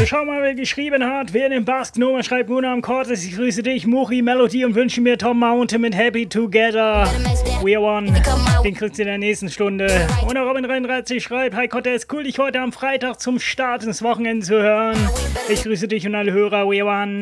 Schau mal, wer geschrieben hat. Wer den Bask-Nummer schreibt, Gunam Cortes. Ich grüße dich, Muchi Melody und wünsche mir Tom Mountain mit Happy Together. We're One. Den kriegst du in der nächsten Stunde. Und der Robin33 schreibt, hi Cortes, cool, dich heute am Freitag zum Start ins Wochenende zu hören. Ich grüße dich und alle Hörer, We're One.